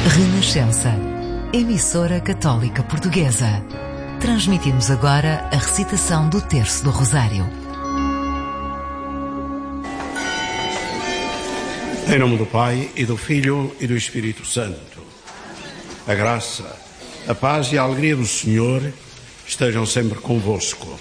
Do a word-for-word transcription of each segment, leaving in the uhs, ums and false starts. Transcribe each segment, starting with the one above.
Renascença, emissora católica portuguesa. Transmitimos agora a recitação do Terço do Rosário. Em nome do Pai, e do Filho, e do Espírito Santo. A graça, a paz e a alegria do Senhor estejam sempre convosco.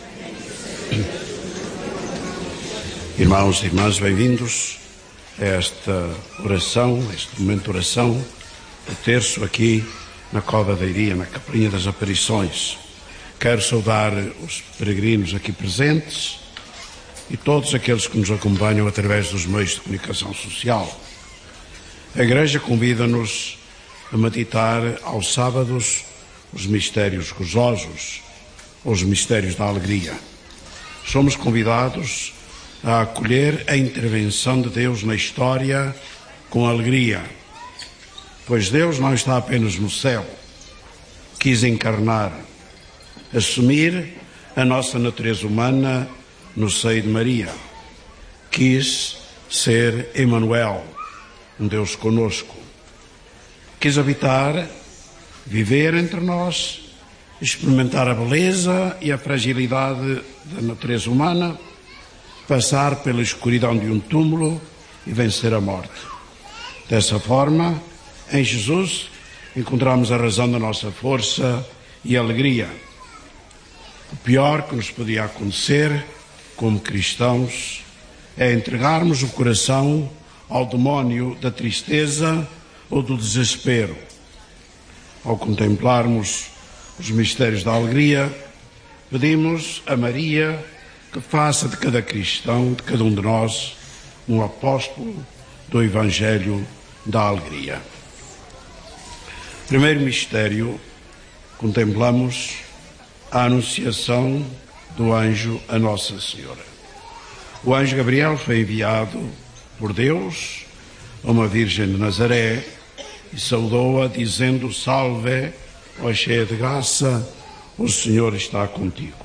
Irmãos e irmãs, bem-vindos a esta oração, a este momento de oração, o terço aqui na Cova da Iria, na Capelinha das Aparições. Quero saudar os peregrinos aqui presentes e todos aqueles que nos acompanham através dos meios de comunicação social. A Igreja convida-nos a meditar aos sábados os mistérios gozosos, os mistérios da alegria. Somos convidados a acolher a intervenção de Deus na história com alegria, pois Deus não está apenas no céu, quis encarnar, assumir a nossa natureza humana no seio de Maria, quis ser Emmanuel, um Deus conosco, quis habitar, viver entre nós, experimentar a beleza e a fragilidade da natureza humana, passar pela escuridão de um túmulo e vencer a morte. Dessa forma, em Jesus, encontramos a razão da nossa força e alegria. O pior que nos podia acontecer, como cristãos, é entregarmos o coração ao demónio da tristeza ou do desespero. Ao contemplarmos os mistérios da alegria, pedimos a Maria que faça de cada cristão, de cada um de nós, um apóstolo do Evangelho da alegria. Primeiro mistério, contemplamos a anunciação do anjo a Nossa Senhora. O anjo Gabriel foi enviado por Deus a uma virgem de Nazaré e saudou-a dizendo: Salve, ó cheia de graça, o Senhor está contigo.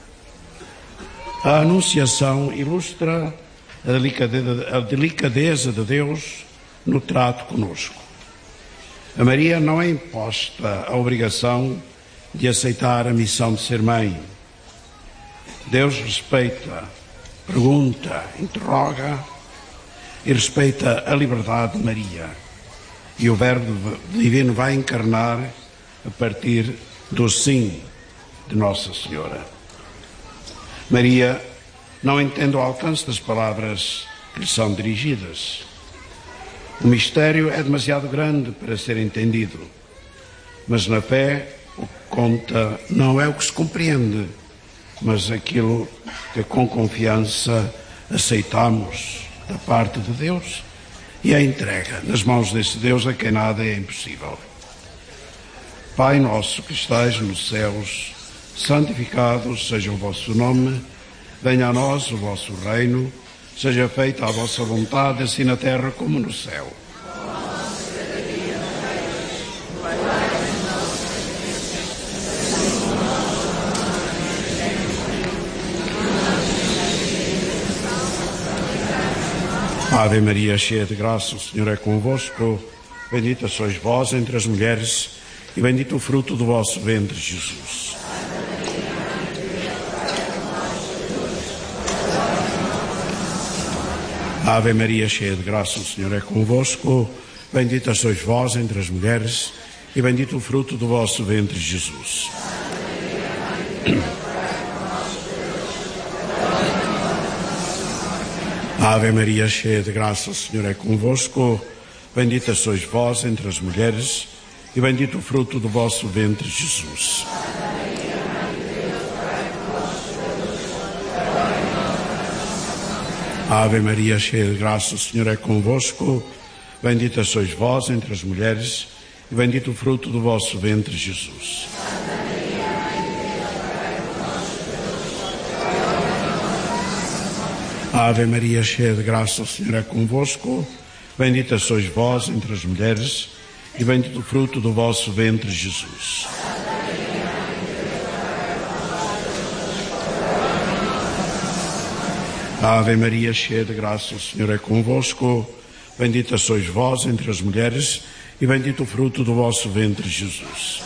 A anunciação ilustra a delicadeza, a delicadeza de Deus no trato conosco. A Maria não é imposta a obrigação de aceitar a missão de ser mãe. Deus respeita, pergunta, interroga e respeita a liberdade de Maria. E o Verbo Divino vai encarnar a partir do sim de Nossa Senhora. Maria não entende o alcance das palavras que lhe são dirigidas. O mistério é demasiado grande para ser entendido, mas na fé o que conta não é o que se compreende, mas aquilo que com confiança aceitamos da parte de Deus e a entrega nas mãos desse Deus a quem nada é impossível. Pai nosso que estais nos céus, santificado seja o vosso nome, venha a nós o vosso reino, seja feita a vossa vontade, assim na terra como no céu. Ave Maria, cheia de graça, o Senhor é convosco. Bendita sois vós entre as mulheres, e bendito o fruto do vosso ventre, Jesus. Ave Maria, cheia de graça, o Senhor é convosco. Bendita sois vós entre as mulheres, e bendito o fruto do vosso ventre, Jesus. Ave Maria, cheia de graça, o Senhor é convosco. Bendita sois vós entre as mulheres, e bendito o fruto do vosso ventre, Jesus. Ave Maria, cheia de graça, o Senhor é convosco. Bendita sois vós entre as mulheres, e bendito o fruto do vosso ventre, Jesus. Ave Maria, cheia de graça, o Senhor é convosco. Bendita sois vós entre as mulheres, e bendito o fruto do vosso ventre, Jesus. Ave Maria, cheia de graça, o Senhor é convosco. Bendita sois vós entre as mulheres, e bendito o fruto do vosso ventre, Jesus.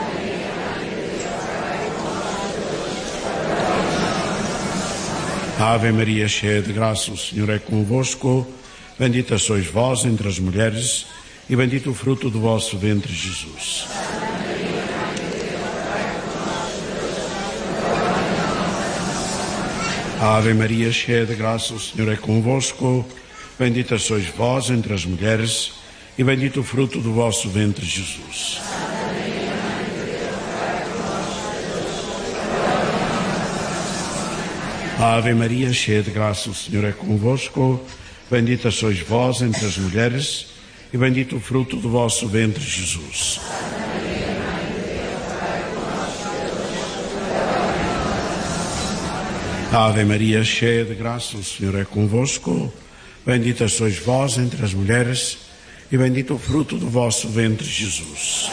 Ave Maria, cheia de graça, o Senhor é convosco. Bendita sois vós entre as mulheres, e bendito o fruto do vosso ventre, Jesus. Ave Maria, cheia de graça, o Senhor é convosco. Bendita sois vós entre as mulheres, e bendito o fruto do vosso ventre, Jesus. Ave Maria, cheia de graça, o Senhor é convosco. Bendita sois vós entre as mulheres, e bendito o fruto do vosso ventre, Jesus. Ave Maria, cheia de graça, o Senhor é convosco. Bendita sois vós entre as mulheres, e bendito o fruto do vosso ventre, Jesus.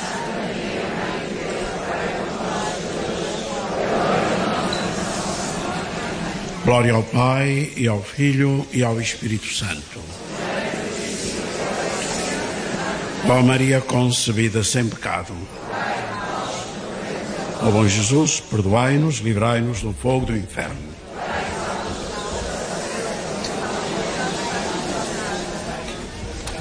Glória ao Pai, e ao Filho, e ao Espírito Santo. Ó Maria concebida sem pecado. Ó bom Jesus, perdoai-nos, livrai-nos do fogo do inferno.